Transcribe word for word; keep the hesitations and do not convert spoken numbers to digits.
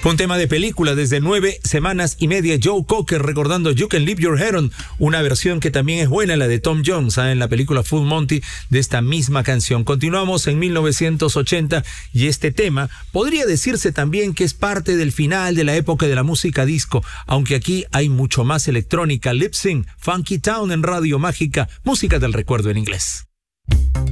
Fue un tema de película desde nueve semanas y media. Joe Cocker recordando You Can Leave Your Head On, una versión que también es buena, la de Tom Jones, ¿eh? en la película Full Monty, de esta misma canción. Continuamos en mil novecientos ochenta y este tema podría decirse también que es parte del final de la época de la música disco, aunque aquí hay mucho más electrónica. Lip Sync, Funky Town en Radio Mágica, música del recuerdo en inglés.